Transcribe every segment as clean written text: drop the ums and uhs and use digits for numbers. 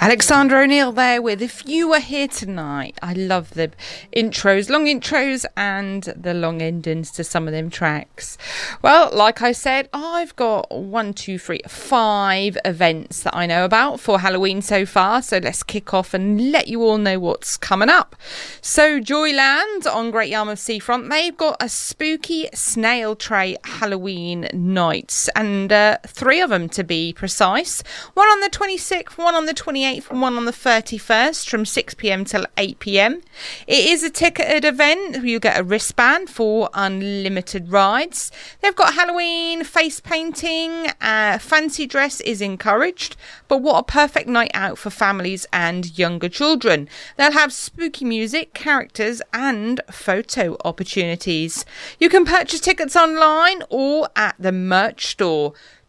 Alexander O'Neill there with If You Were Here Tonight. I love the intros, long intros and the long endings to some of them tracks. Well, like I said, I've got 5 events that I know about for Halloween so far. So let's kick off and let you all know what's coming up. So Joyland on Great Yarmouth Seafront, they've got a spooky snail tray Halloween nights, and 3 of them to be precise. One on the 26th, one on the 28th, and one on the 31st from 6 p.m. till 8 p.m. It is a ticketed event. You get a wristband for unlimited rides. They've got Halloween face painting. Fancy dress is encouraged, but what a perfect night out for families and younger children. They'll have spooky music, characters and photo opportunities. You can purchase tickets online or at the merch store.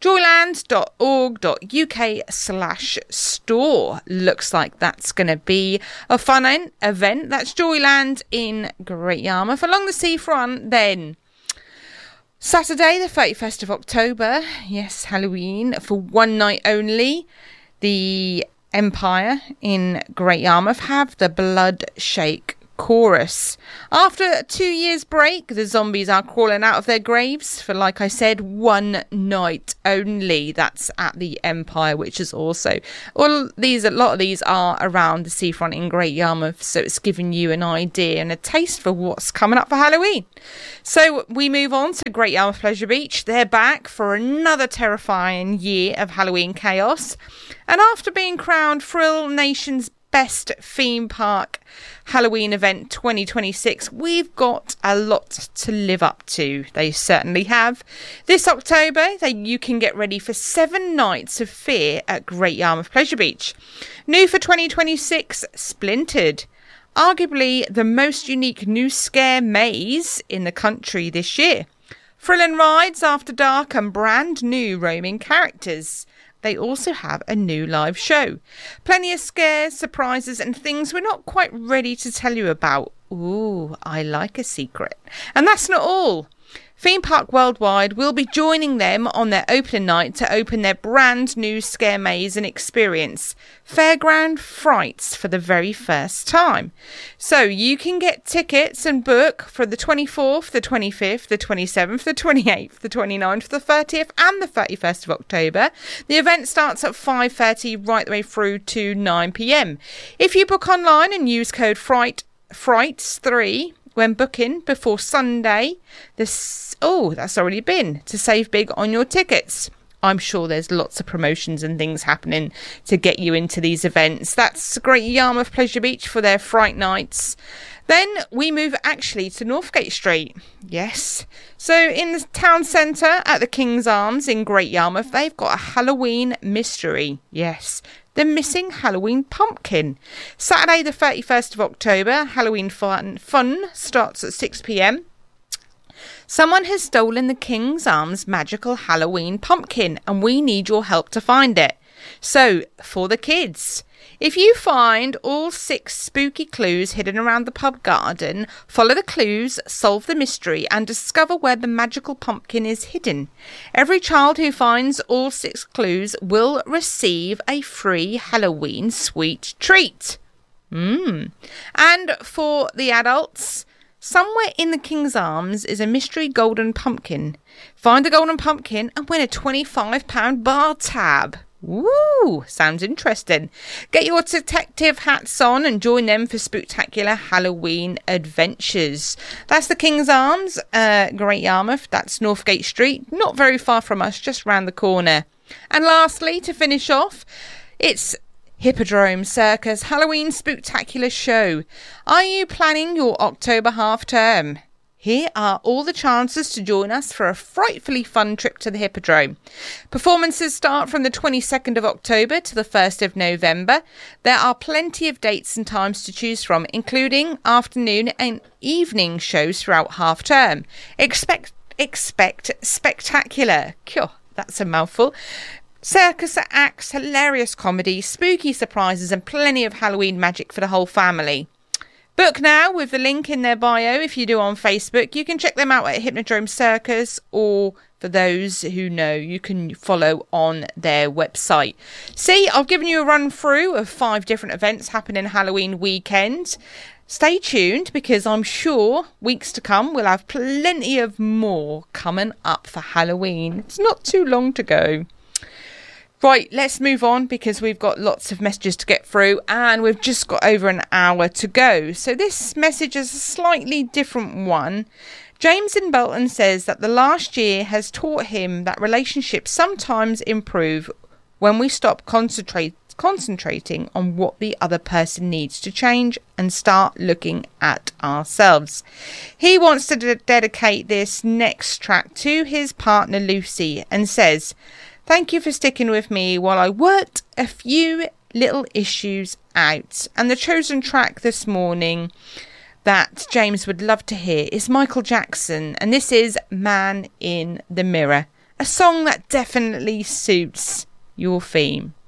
joyland.org.uk/store. Looks like that's going to be a fun event. That's Joyland in Great Yarmouth. Along the seafront then, Saturday the 31st of October, yes, Halloween, for one night only, the Empire in Great Yarmouth have the Blood Shake Chorus. After a 2 years break, the zombies are crawling out of their graves for, like I said, one night only. That's at the Empire, which is also a lot of these are around the seafront in Great Yarmouth, so it's giving you an idea and a taste for what's coming up for Halloween. So we move on to Great Yarmouth Pleasure Beach. They're back for another terrifying year of Halloween chaos, and after being crowned Frill Nation's Best Theme Park Halloween event 2026, we've got a lot to live up to. They certainly have. This October, you can get ready for 7 nights of fear at Great Yarmouth Pleasure Beach. New for 2026, Splintered. Arguably the most unique new scare maze in the country this year. Thrilling rides after dark and brand new roaming characters. They also have a new live show. Plenty of scares, surprises and things we're not quite ready to tell you about. Ooh, I like a secret. And that's not all. Theme Park Worldwide will be joining them on their opening night to open their brand new scare maze and experience, Fairground Frights, for the very first time. So you can get tickets and book for the 24th, the 25th, the 27th, the 28th, the 29th, the 30th and the 31st of October. The event starts at 5:30 right the way through to 9 p.m. If you book online and use code FRIGHTS3 when booking before Sunday, that's already been, to save big on your tickets. I'm sure there's lots of promotions and things happening to get you into these events. That's Great Yarmouth Pleasure Beach for their Fright Nights. Then we move actually to Northgate Street. Yes. So in the town centre at the King's Arms in Great Yarmouth, they've got a Halloween mystery. Yes. The Missing Halloween Pumpkin. Saturday the 31st of October, Halloween fun starts at 6 p.m. Someone has stolen the King's Arms magical Halloween pumpkin and we need your help to find it. So, for the kids, if you find all 6 spooky clues hidden around the pub garden, follow the clues, solve the mystery and discover where the magical pumpkin is hidden. Every child who finds all 6 clues will receive a free Halloween sweet treat. And for the adults, somewhere in the King's Arms is a mystery golden pumpkin. Find the golden pumpkin and win a £25 bar tab. Woo! Sounds interesting. Get your detective hats on and join them for spectacular Halloween adventures. That's the King's Arms, Great Yarmouth. That's Northgate Street. Not very far from us, just round the corner. And lastly, to finish off, it's Hippodrome Circus Halloween Spooktacular Show. Are you planning your October half term? Here are all the chances to join us for a frightfully fun trip to the Hippodrome. Performances start from the 22nd of October to the 1st of November. There are plenty of dates and times to choose from, including afternoon and evening shows throughout half term. Expect spectacular. That's a mouthful. Circus acts, hilarious comedy, spooky surprises and plenty of Halloween magic for the whole family. Book now with the link in their bio if you do on Facebook. You can check them out at Hypnodrome Circus, or for those who know, you can follow on their website. See, I've given you a run through of 5 different events happening Halloween weekend. Stay tuned, because I'm sure weeks to come we'll have plenty of more coming up for Halloween. It's not too long to go. Right, let's move on, because we've got lots of messages to get through and we've just got over an hour to go. So this message is a slightly different one. James in Belton says that the last year has taught him that relationships sometimes improve when we stop concentrating on what the other person needs to change and start looking at ourselves. He wants to dedicate this next track to his partner Lucy and says, "Thank you for sticking with me while I worked a few little issues out." And the chosen track this morning that James would love to hear is Michael Jackson, and this is Man in the Mirror, a song that definitely suits your theme.